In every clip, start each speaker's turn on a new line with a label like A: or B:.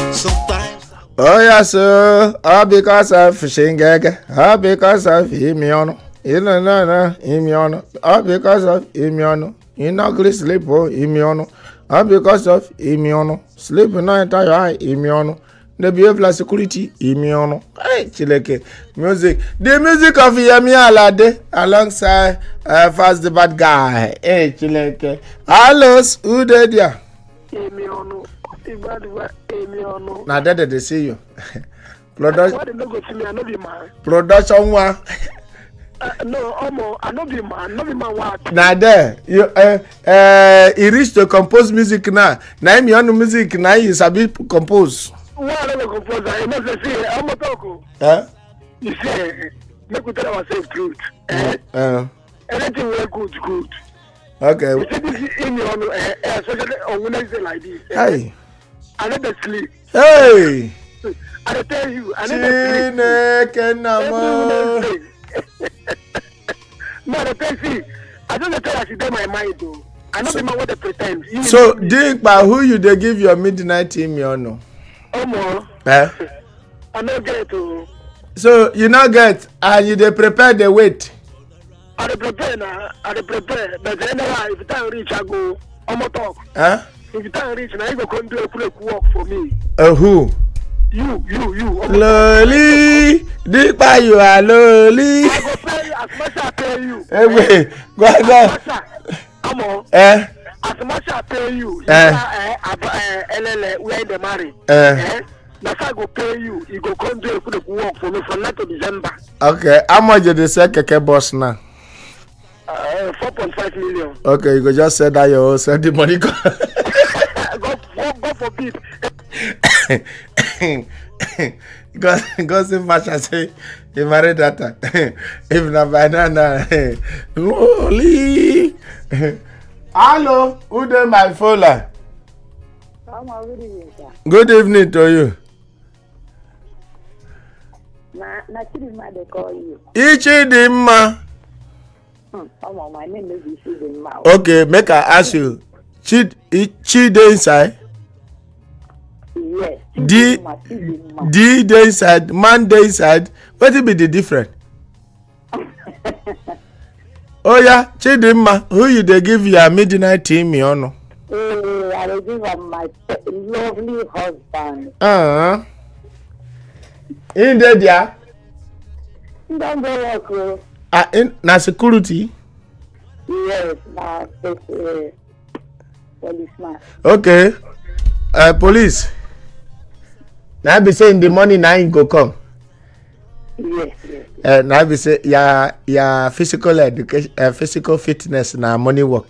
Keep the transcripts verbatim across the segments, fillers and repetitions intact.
A: Sometimes.
B: Oh yes, sir. All because of Shingega. All because of Imiono. You know, no, no, Imiono. All because of Imiono. You not going to sleep, oh, Imiono. All because of Imiono. Sleep no entire eye, Imiono. The behavioral security, Imiono. Hey, Chileke. Music. The music of Yemi Alade alongside uh, Fast the Bad Guy. Hey, Chileke. Hello, who did ya?
C: Imiono.
B: Now that they see you. Production.
C: Why they not go see me? I know the man.
B: Production one.
C: Uh, no, Omo, I know the man. No be man what?
B: Now there, you uh uh he reached to compose music now. Now him on music now he sabi compose.
C: Why I don't compose? I know say say Omo talk.
B: Huh?
C: You say make we tell ourselves truth. Eh?
B: Uh.
C: Anything we good, good.
B: Okay.
C: You see this Imiono, eh, especially on Wednesday like this. Eh?
B: Hey.
C: I never sleep.
B: Hey.
C: I tell you, I never sleep.
B: Chineke namo.
C: No, I tell you, I don't tell you in my mind though. I know the man what they pretend. You
B: So, dig by who you they give your midnight Imiono?
C: Omo.
B: Eh?
C: I don't get it to.
B: So, you not get and you they prepare the wait.
C: I dey prepare now. I dey prepare. But anyway, if time reach, I go. Omo talk.
B: Huh?
C: If time reach, now you go come do a quick work for me.
B: Uh, who?
C: You, you, you. Omo
B: Loli, dig by you are loli.
C: I go pay you as much as I pay you.
B: Hey, wait, go ahead.
C: Omo.
B: Eh?
C: As much as I pay you.
B: Eh.
C: Eh. Eh. L L A where they marry.
B: Eh.
C: Now I go pay you. You go come do a quick work for me from now to December.
B: Okay, how much did they say keke boss now?
C: Uh, four point five million.
B: Okay, you go just say that you own, send the money. Go.
C: God, God, God forbid.
B: God, God say much I say he married that time. If not by now, now. Holy. Hello, who did my phone line?
D: Good evening, sir.
B: Good evening to you.
D: Na, na Chidinma they call you.
B: Ichidinma.
D: Hmm. Oh, my name is Chidinma.
B: Okay, make I ask you. Chid, Chid inside?
D: Yes.
B: D,
D: Chidinma, Chidinma.
B: D dey inside, man dey inside. What will be the difference? Oh yeah, Chidinma, who you dey give your midnight team, you know?
D: Uh, I will give up my lovely husband.
B: Uh-huh. In there, yeah?
D: Don't go work, uh,
B: Ah, in na security.
D: yes, na uh, policeman.
B: Okay. Uh, police. Now be say in the morning now you go come.
D: Yes, yes.
B: Uh, now be say your your physical education, uh, physical fitness na money work.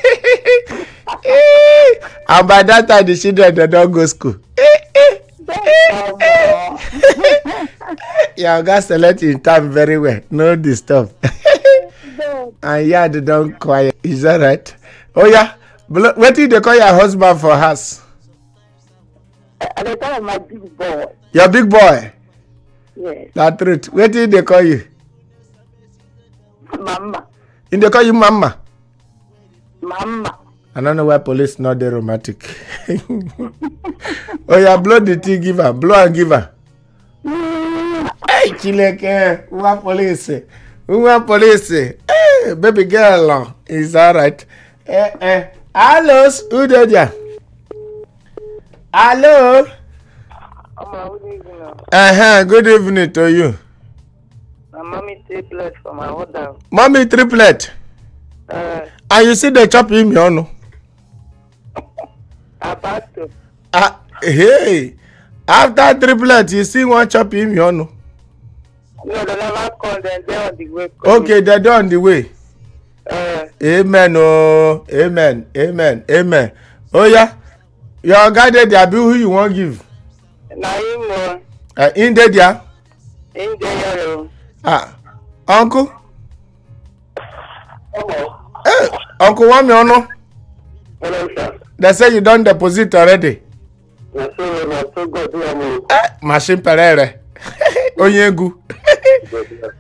B: And by that time the children they don't go school.
D: Don't come
B: Your guys select in time very well. No disturb.
D: Don't.
B: And yeah, they don't quiet. Is that right? Oh yeah. What did they call your husband for house?
D: I will tell my big boy.
B: Your big boy.
D: Yes.
B: That truth. What did they call you?
D: Mama.
B: And they call you mama.
D: Mama.
B: I don't know why police not the romantic. Oh yeah, blow the tea, give her. Blow and give her. Hey, Chileke, who are police? Who are police? Hey, baby girl, is alright. Eh, eh. Hello, who did ya? Hello.
D: Oh, good evening.
B: Uh-huh, good evening to you.
D: My mommy triplet for my order.
B: Mommy triplet.
D: Uh,
B: And you see the chop him, you know.
D: about to.
B: Ah, hey. After triplet, you see one chop him, you know.
D: No, they never call them. They're on the way.
B: Okay, they're on the way.
D: Uh,
B: Amen, oh, amen, amen, amen. Oh yeah, your guy there, there be who you want give.
D: na him uh,
B: Uh, in there, there.
D: in there.
B: Ah, uncle.
D: Oh,
B: Hey, uncle, want me or no?
D: hello, sir.
B: They say you done deposit already.
D: Na so, na so God do am.
B: Eh, machine perere. Onyegu.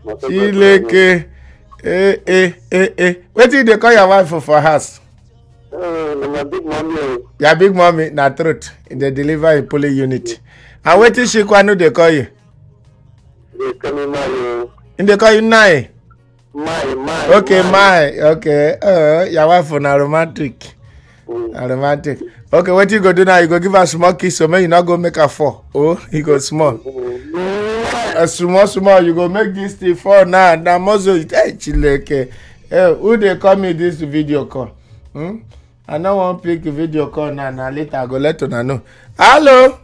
B: Chileke. Eh, eh, eh, eh. What did they call your wife for, for house?
C: Uh, my big mommy.
B: Your big mommy, na truth. They deliver in polling unit. And what is she kwanu they call you?
C: They call me my.
B: And they call you Nai.
C: My, my.
B: Okay, my. Okay. Uh, your wife na romantic.
C: Mm.
B: A romantic. Okay, what you go do now? You go give her small kiss, so maybe you not go make her fall. Oh, you go small.
C: Mm.
B: A small, small. You go make this thing fall now. Now, muzzle it. Hey, chileke. Hey, who they call me this video call? Hmm? I don't want to pick a video call now. Now later I go let you know. Hello.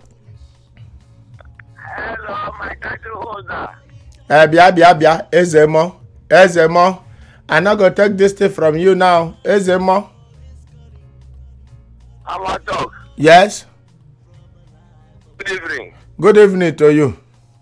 C: Hello, my title holder.
B: Eh, bia, bia, bia. Ezemo. Ezemo. I'm not going to take this thing from you now. Ezemo.
C: I want to talk.
B: Yes.
C: Good evening.
B: Good evening to you.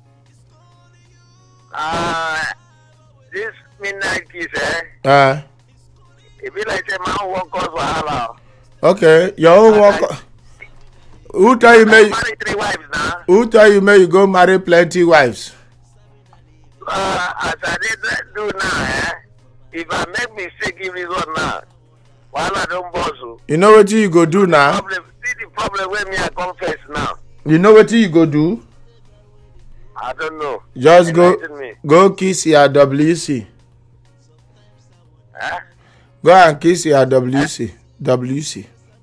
C: Uh, this midnight kiss, eh?
B: Uh,
C: It be like a man walk us for half.
B: okay. Your own work. Who tell you
C: I
B: may
C: married three wives now.
B: Who tell you may you go marry plenty wives?
C: Uh, as I did do now, eh? If I make mistake, give this one now. While I don't boss you.
B: You know what you go do now?
C: Problem, see the problem with me, I confess now.
B: You know what you go do?
C: I don't know.
B: Just go
C: Enlighten me.
B: go kiss your W C.
C: Eh?
B: Go and kiss your W C. W C.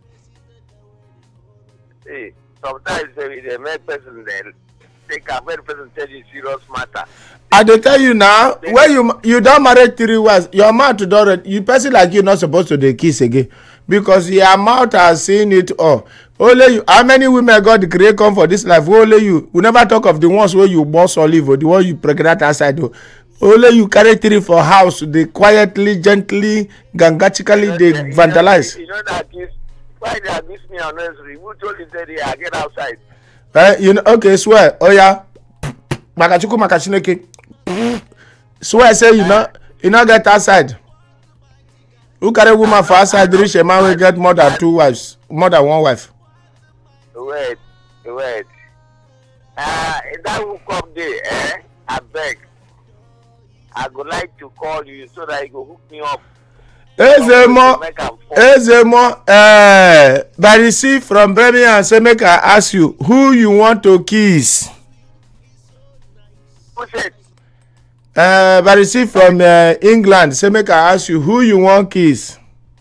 C: See, sometimes they, they make person then take a very person tell you serious matter.
B: I dey tell you now, when you you don't marry three wives, your mouth don't you person like you not supposed to dey kiss again because your mouth has seen it all. Only you. How many women God create come for this life? Only you. We never talk of the ones where you boss olive or the one you pregnant outside. Oh. Only you carry three for house. They quietly, gently, gangatically they
C: you
B: vandalize.
C: Know, you know that kiss, why they abuse me unnecessary? Who told you that I get outside?
B: Eh, you know, okay, swear. Oh yeah. Makachuku makachineke. Swear say you know you not get outside. Who carry woman for outside reach a man will get more than two wives, more than one wife.
C: Wait, wait. Uh, that will come there, eh? I beg. I would like to call you so that you go hook me up.
B: Ezemo, Ezemo, eh, but you see from Birmingham, say make I ask you who you want to kiss.
C: Who said?
B: Uh, but you see from uh, England, say make I ask you who you want kiss.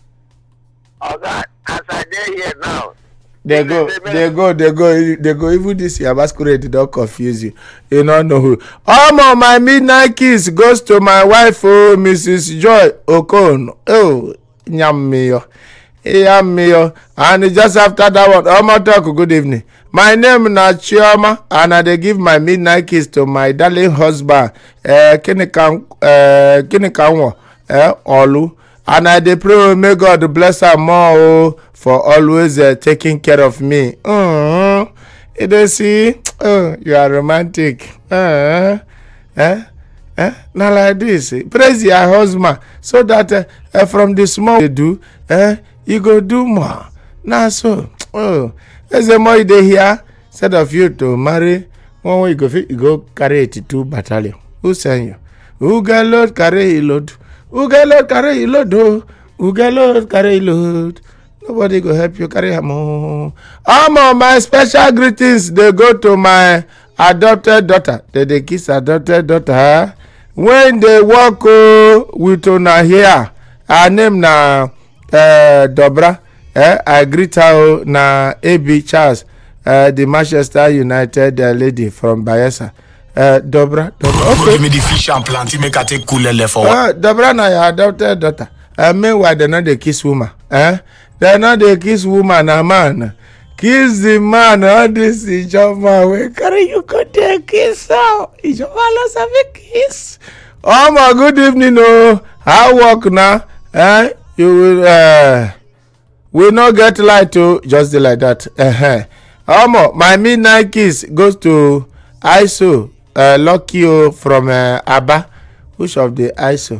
C: Oh God, as I dey here now.
B: They go, they go, they go, they go. Even this year masquerade don't confuse you. You don't know who. Oh my midnight kiss goes to my wife, oh Missus Joy Okon. Oh, nyamio, nyamio. And just after that one, oh my talk. Good evening. My name na Chioma, and I dey give my midnight kiss to my darling husband. Eh, Kinikan, eh, Kinikanwo, eh, Olu. And I dey pray, may God bless her more oh, for always uh, taking care of me. Mm-hmm. You dey see, oh, you are romantic. Uh, eh, eh, now like this, praise your husband so that uh, uh, from the small you do, eh, you go do more. Now so, oh, there's a more day here. Instead of you to marry, one way you go, you go carry eighty-two battalion. Who send you? Who get load carry load? Who get load carry load? Oh, who get load carry load? Nobody go help you carry him. Oh, um, my special greetings they go to my adopted daughter. They they kiss adopted daughter. When they walk oh, with una here, her name na uh, Dobra. Eh, I greet her oh, na A B Charles, uh, the Manchester United uh, lady from Bayelsa. Uh, Dobra, Dobra.
A: Okay. Give me the fish and plenty, make I take cool left for
B: uh, Dobra na your adopted daughter. Uh, meanwhile, they not the kiss woman. Eh? They not the kiss woman, a man. Kiss the man, all this is your man. Where carry you go there kiss out? Is your man lost have a kiss? Oh my good evening, oh. How work now? Eh? You will uh will not get light to just like that. Uh-huh. Um, my midnight kiss goes to I S O. Uh, lucky you from uh, Abba. Which of the I S O?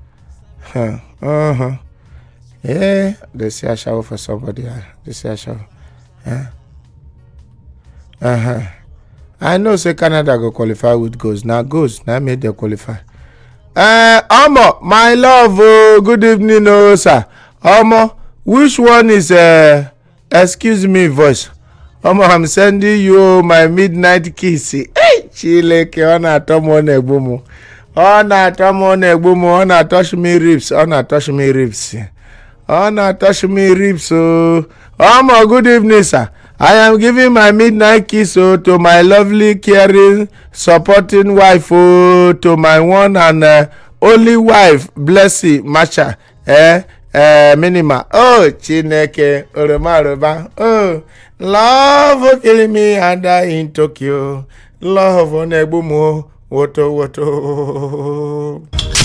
B: Huh. Uh-huh. Yeah, they say I shower for somebody. They say I shower. Yeah. Uh-huh. I know say Canada go qualify with goals. Now goals. Now made they qualify. Uh Omo, my love, oh, good evening, oh sir. Omo, Which one is uh excuse me voice? Um, I'm sending you my midnight kiss. Hey, Chile, ona tomo negbumu. Ona tomo negbumu. Ona touch me ribs. Ona touch me ribs. Ona touch me ribs. Oh, um, good evening, sir. I am giving my midnight kiss oh, to my lovely, caring, supporting wife. Oh, to my one and uh, only wife, Blessy Macha. Eh, eh, Minima. Oh, Chineke, Oromaroba. Oh. Love killing me and I in Tokyo. Love on Ebumo. Woto woto.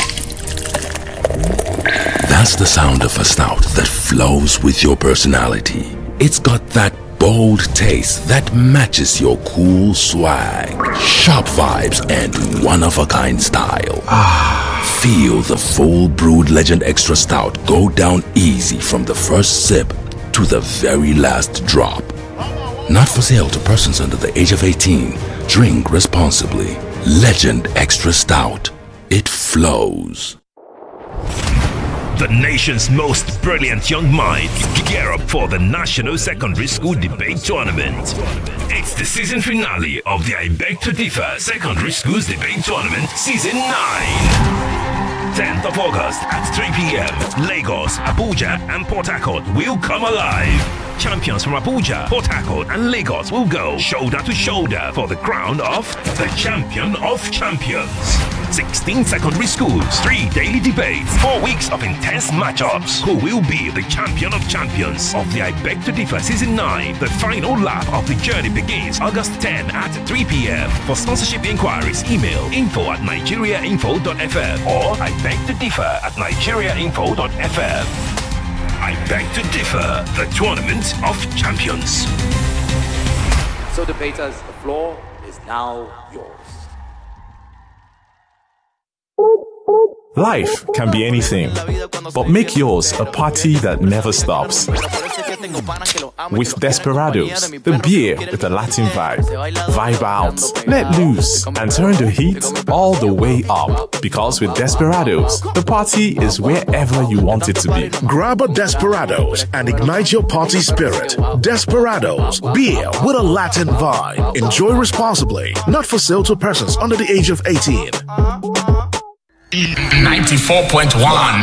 E: That's the sound of a stout that flows with your personality. It's got that bold taste that matches your cool swag, sharp vibes, and one-of-a-kind style. Feel the full brewed Legend Extra Stout go down easy from the first sip to the very last drop. Not for sale to persons under the age of eighteen. Drink responsibly. Legend Extra Stout. It flows.
F: The nation's most brilliant young minds gear up for the National Secondary School Debate Tournament. It's the season finale of the I Beg to Differ Secondary Schools Debate Tournament Season nine. tenth of August at three p.m. Lagos, Abuja, and Port Harcourt will come alive. Champions from Abuja, Port Harcourt, and Lagos will go shoulder to shoulder for the crown of the Champion of Champions. sixteen secondary schools, three daily debates, four weeks of intense matchups. Who will be the Champion of Champions of the I Beg to Differ Season nine? The final lap of the journey begins August tenth at three p.m. For sponsorship inquiries, email info at nigeriainfo dot f m or I Beg to Differ at nigeriainfo dot f m. I Beg to Differ, the Tournament of Champions.
G: So debaters, the floor is now yours.
H: Life can be anything, but make yours a party that never stops. With Desperados, the beer with a Latin vibe. Vibe out, let loose, and turn the heat all the way up. Because with Desperados, the party is wherever you want it to be.
I: Grab a Desperados and ignite your party spirit. Desperados, beer with a Latin vibe. Enjoy responsibly. Not for sale to persons under the age of eighteen.
A: ninety-four point one.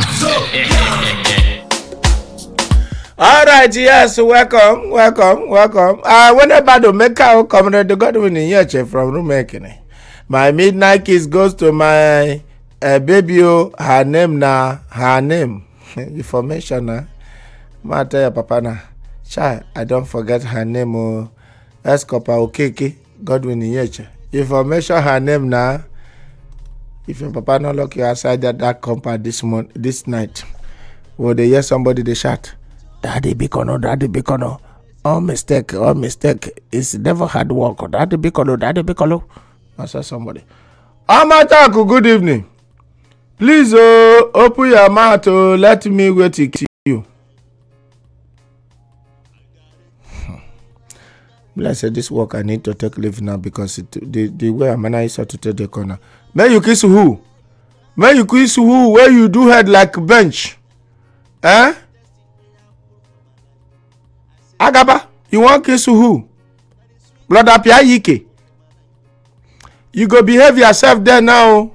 B: All right, yes, welcome, welcome, welcome. Uh, whenever the maker comrade Godwin in Yeche from Rumekine, my midnight kiss goes to my uh, baby. Her name na her name. Information na. Ma tell your papa na. Chai, I don't forget her name. Oh, Escopa Okeke Godwin in Yeche. Information her name na. If your papa not lock you outside that, that compound this month, this night, will they hear somebody they shout, Daddy Bikono, Daddy Bikono, all mistake, all mistake, it's never hard work. Daddy Bikono, Daddy Bikono. I saw somebody. Amataku, good evening. Please uh, open your mouth to let me wait to you. I said this work I need to take leave now because it, the, the way I'm is to take the corner. May you kiss who? May you kiss who? Where you do head like bench? Eh? Agaba, you want kiss who? Brother Piayike. You go behave yourself there now.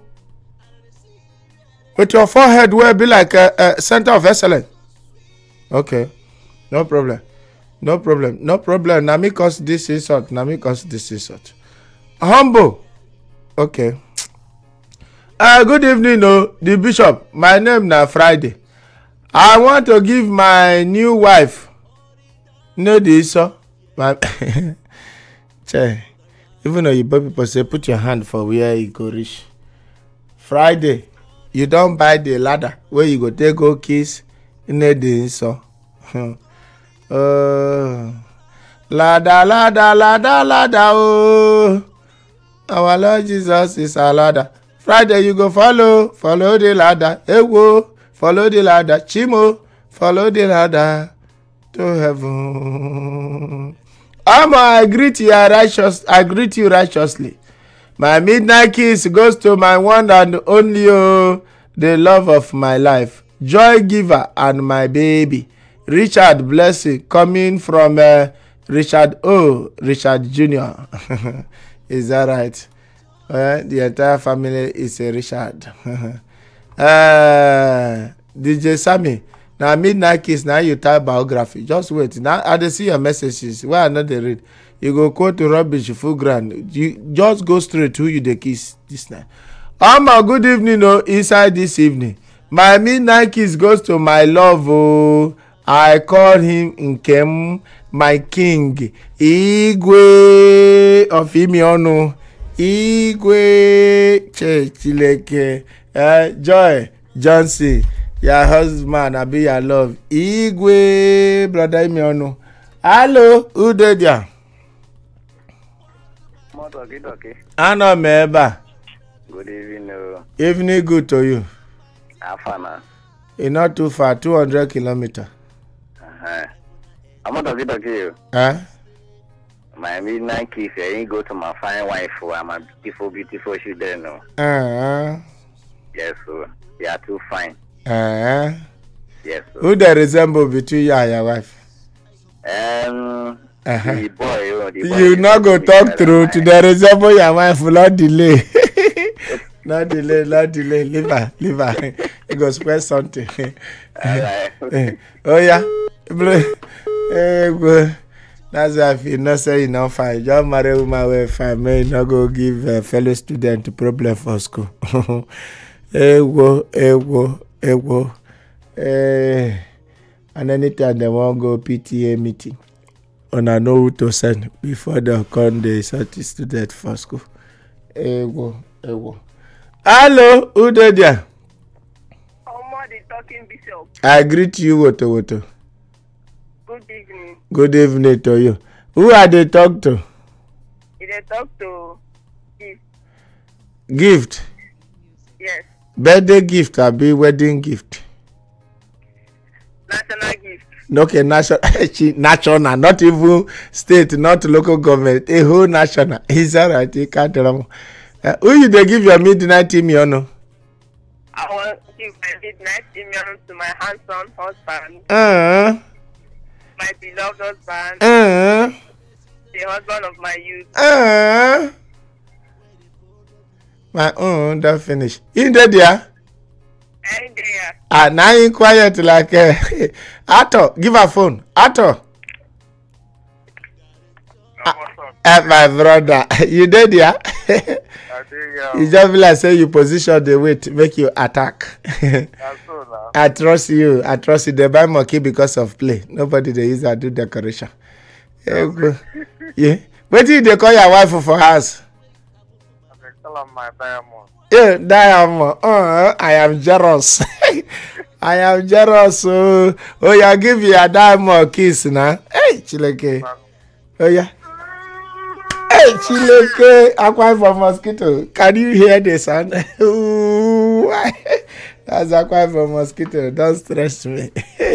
B: With your forehead will be like a, a center of excellence. Okay, no problem. No problem. No problem. Na me cause this is hot. Na me cause this is hot. Humble. Okay. Uh, good evening, no. The bishop. My name na Friday. I want to give my new wife. No, this so. My che. Even though you people say put your hand for where you go reach. Friday. You don't buy the ladder where you go take go kiss. No, this so. Uh, ladder, ladder, ladder, ladder, oh. Our Lord Jesus is a ladder. Friday you go follow, follow the ladder. Hey, whoa, follow the ladder. Chimo, follow the ladder to heaven. I'm I greet you righteous. I greet you righteously. My midnight kiss goes to my one and only, oh, the love of my life, joy giver and my baby. Richard Blessing coming from uh, Richard O. Richard Junior Is that right? Uh, the entire family is a Richard. uh, D J Sammy. Now midnight kiss. Now you type biography. Just wait. Now I dey see your messages. Why I not dey read? You go quote to rubbish full ground. You just go straight to who you the kiss this night. Oh my good evening, oh, inside this evening. My midnight kiss goes to my love, oh. I call him Nkem, my king. Igwe of Imiono. Igwe Chileke. Uh, Joy Johnson. Your husband, I be your love. Igwe, brother Imiono. Hello, who did ya? Ano meba.
C: Good evening. Uh,
B: Evening good to you.
C: Afana.
B: It's not too far, two hundred kilometers.
C: Uh-huh. I'm not talking to you.
B: Huh?
C: My midnight kiss, I ain't go to my fine wife. I'm a beautiful, beautiful she there now.
B: Uh-huh.
C: Yes, sir. You are too fine.
B: Uh-huh.
C: Yes, sir.
B: Who they resemble between you and your wife?
C: Um,
B: uh-huh.
C: the boy, oh, the boy
B: you not go talk through to the resemble your wife without delay. Not delay, not delay. Leave her, leave her. It goes spoil something.
C: Right.
B: Oh yeah. Hey, boy. That's why if you not say you not fine, just marry woman way fine. May not go give a fellow student problem for school. Hey, wo, hey, wo, hey, wo. Hey. And anytime they want go P T A meeting, and I know who to send before they come the certain student for school. Hey, wo, hey, wo. Hello, who did ya?
J: Omar the talking bishop.
B: I greet you, Woto Woto.
J: Good evening.
B: Good evening to you. Who are they talk to?
J: They talk to gift.
B: Gift?
J: Yes.
B: Birthday gift or be wedding gift?
J: National gift.
B: Okay, national, national, not even state, not local government, a whole national. Is that right? You can't wrong. Uh, who you they give your midnight imiono?
J: I want to give my midnight imiono to my handsome husband.
B: Uh,
J: my beloved husband.
B: Uh,
J: the husband of my youth.
B: Uh, my own, that finish. In the there?
J: In there.
B: Ah, now you quiet like uh, Ato, give her phone. Ato. Uh, my brother, you did ya? I did, yeah. You just feel like say you position the way to make you attack. I trust you. I trust you. They buy monkey because of play. Nobody they use that do decoration. Yeah. Yeah. Wait till they call your wife for house.
K: I call her my diamond.
B: Yeah, diamond. Oh, I am jealous. I am jealous. Oh, oh, yeah, give you a diamond kiss now. Hey, Chileke. Oh yeah. Hey, Chileke, I cry for mosquito. Can you hear the sound? That's a cry for mosquito. Don't stress me.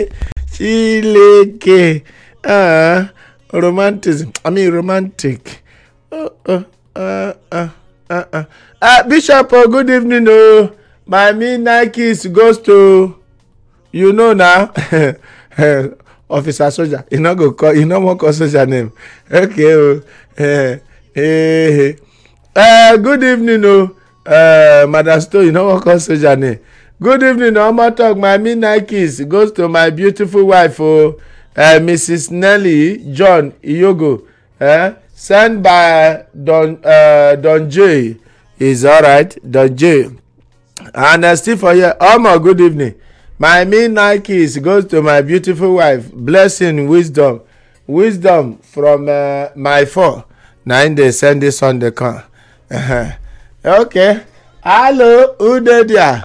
B: Chileke. Uh, romanticism. I mean, romantic. Uh, uh, uh, uh, uh, uh. Uh, Bishop, oh, good evening. Oh, my midnight kiss goes to, you know now. Officer soldier, you not go call, you not want call soldier name. Okay, oh, eh, eh, eh. Good evening, oh, uh, Madam Sto, you not want call soldier name. Good evening, oh, I'm talk. My midnight kiss goes to my beautiful wife, oh, uh, Missus Nelly John Iyogo, eh, sent by Don, uh, Don J. Is all right, Don J. And uh, still for you, oh, my good evening. My midnight kiss goes to my beautiful wife. Blessing, wisdom. Wisdom from uh, my four. Nine days, send this on the car. Uh-huh. Okay. Hello, who did ya?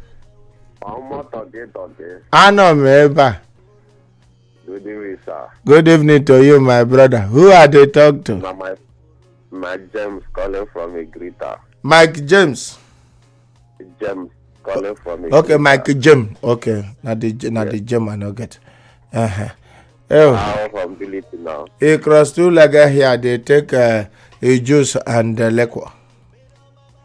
B: I know, Meba.
C: Good evening, sir.
B: Good evening to you, my brother. Who are they talk to?
C: My, my James calling from a greeter.
B: Mike James.
C: James. Calling from
B: okay, Mike Jim. Okay, not the not yeah. the Jim I know get. Uh huh. Oh.
C: I'm from Bility now.
B: He cross two leg here. They take uh, a juice and uh, liquor.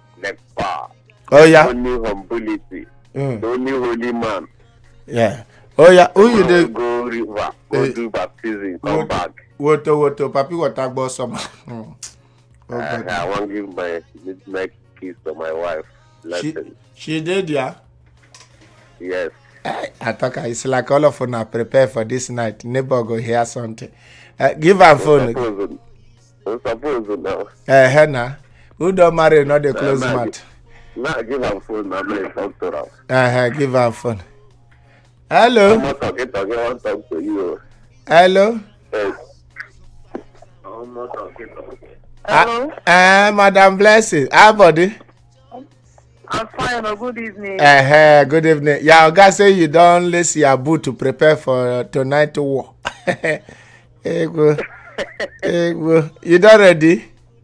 C: Liquor.
B: Oh yeah.
C: Only from Bility. Mm. Only holy man.
B: Yeah. Oh yeah, who you dey?
C: Go river, go
B: Eh,
C: do baptism, come back.
B: Water, water, papi, water, boss, some. Oh,
C: Uh,
B: God.
C: I want to give my midnight kiss to my wife.
B: She,
C: Lesson.
B: she did, yeah.
C: Yes.
B: I, I talk. It's like all of us prepare for this night. Neighbor go hear something. Uh, give her phone.
C: Suppose, suppose now.
B: Uh, Henna, who don't marry, not the close
C: Nah,
B: mouth.
C: Now give her phone. Now me talk to her.
B: Uh-huh, give her phone. Hello.
C: I'm not talking. Talking. I want to talk to you.
B: Hello.
C: Yes. I'm not talking. Talking.
B: Hello. Uh, uh, Madam Blessing. How body?
J: I'm fine. Oh, good evening.
B: Uh-huh, good evening. Yeah, God say you don't lace your boot to prepare for uh, tonight war. Hey, go. Hey, go. You done ready?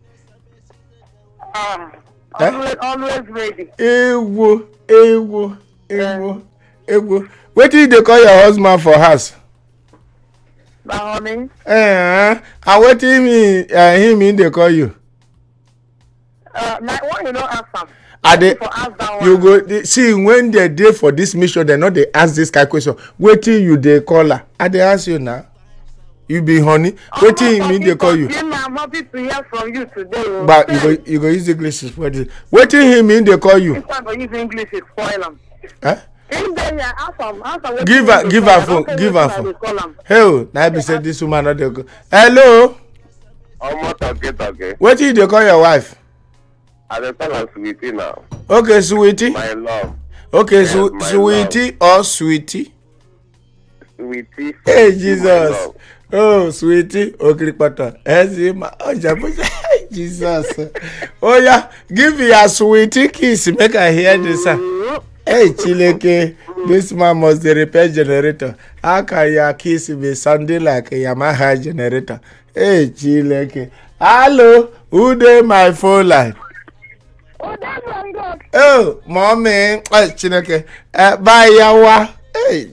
J: Ah,
B: Eh?
J: always, always ready.
B: Ewo, ewo, ewo, ewo. What did they call your husband for house?
J: My honey.
B: Eh, and what do you mean? Uh, him mean they call you?
J: Uh, now why you don't ask them?
B: Are they?
J: For ask that
B: You
J: one.
B: go they, see when they dey for this mission, they not they ask this kind of question. Wait till you they call her. I they ask you now. You be honey. Wait till him mean they call you.
J: I'm happy to hear from you today. oh.
B: But you go you go use English for this. Wait till him mean they call you.
J: This time I use English, it's spoil them.
B: Huh?
J: In there, yeah, ask them, ask them what
B: Give
J: you
B: her,
J: need
B: give
J: to
B: her
J: say.
B: phone,
J: Don't say
B: give
J: wetin
B: her
J: I
B: phone.
J: dey call am.
B: Hey, now be say this woman not they go. Hello.
C: I'm not talking. Talking.
B: What did they call your wife?
C: I dey tell her sweetie now.
B: Okay, sweetie.
C: My love.
B: Okay,
C: Yes,
B: su-
C: my
B: sweetie or sweetie.
C: Sweetie.
B: Hey,
C: my
B: Jesus.
C: love.
B: Oh, sweetie. Okay, pata. Ezima. Oh, Jabuja. Jesus. Oh, yeah. Give me a sweetie kiss. Make I hear this. uh. Hey, Chileke. This man must the repair generator. How can your kiss be sounding like a Yamaha generator? Hey, Chileke. Hello. Who dey my phone line?
J: Oh, that's one God.
B: Oh, mommy. Hey, Chineke. Uh, bye, yawa.